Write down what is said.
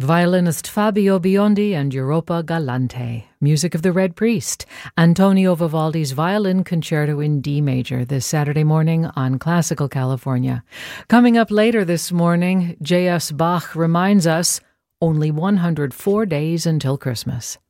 Violinist Fabio Biondi and Europa Galante. Music of the Red Priest. Antonio Vivaldi's Violin Concerto in D major this Saturday morning on Classical California. Coming up later this morning, J.S. Bach reminds us only 104 days until Christmas.